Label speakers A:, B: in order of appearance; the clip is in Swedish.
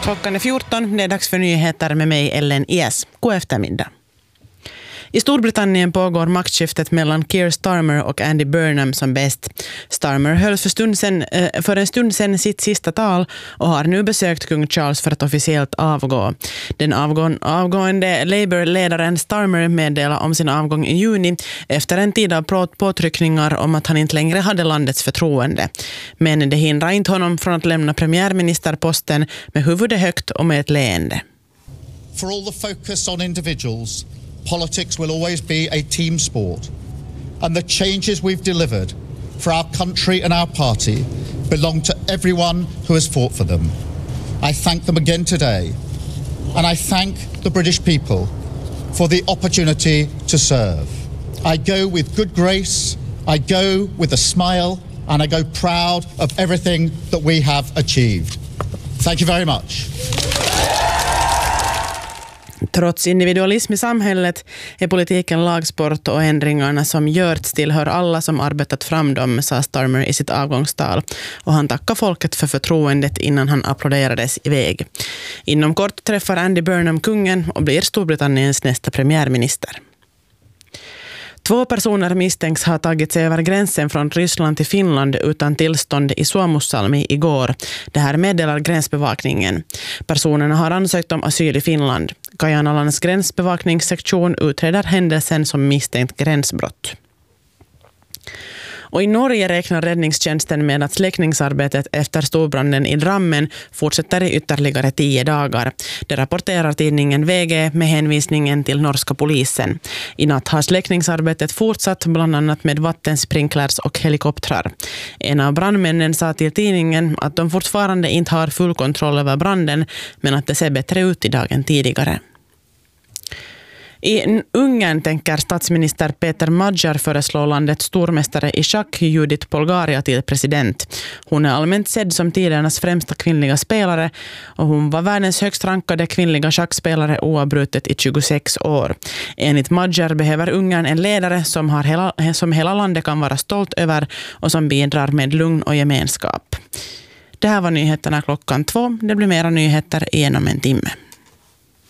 A: Klockan är 14, det är dags för nyheter med mig Ellen Ies. God eftermiddag. I Storbritannien pågår maktskiftet mellan Keir Starmer och Andy Burnham som bäst. Starmer höll för en stund sedan sitt sista tal och har nu besökt kung Charles för att officiellt avgå. Den avgående Labour-ledaren Starmer meddelade om sin avgång i juni efter en tid av påtryckningar om att han inte längre hade landets förtroende. Men det hindrar inte honom från att lämna premiärministerposten med huvudet högt och med ett leende.
B: For all the focus on individuals, politics will always be a team sport. And the changes we've delivered for our country and our party belong to everyone who has fought for them. I thank them again today. And I thank the British people for the opportunity to serve. I go with good grace, I go with a smile, and I go proud of everything that we have achieved. Thank you very much.
A: Trots individualism i samhället är politiken lagsport och ändringarna som görts tillhör alla som arbetat fram dem, sa Starmer i sitt avgångstal. Och han tackar folket för förtroendet innan han applåderades iväg. Inom kort träffar Andy Burnham kungen och blir Storbritanniens nästa premiärminister. 2 personer misstänks ha tagit sig över gränsen från Ryssland till Finland utan tillstånd i Suomussalmi igår. Det här meddelar gränsbevakningen. Personerna har ansökt om asyl i Finland. Kajanalands gränsbevakningssektion utreder händelsen som misstänkt gränsbrott. Och i Norge räknar räddningstjänsten med att släckningsarbetet efter storbranden i Drammen fortsätter i ytterligare 10 dagar. Det rapporterar tidningen VG med hänvisningen till norska polisen. I natt har släckningsarbetet fortsatt bland annat med vattensprinklers och helikoptrar. En av brandmännen sa till tidningen att de fortfarande inte har full kontroll över branden men att det ser bättre ut idag än tidigare. I Ungern tänker statsminister Peter Magyar föreslå landets stormästare i schack Judith Polgaria till president. Hon är allmänt sedd som tidernas främsta kvinnliga spelare och hon var världens högst rankade kvinnliga schackspelare oavbrutet i 26 år. Enligt Magyar behöver Ungern en ledare som hela landet kan vara stolt över och som bidrar med lugn och gemenskap. Det här var nyheterna klockan 2. Det blir mera nyheter igenom en timme.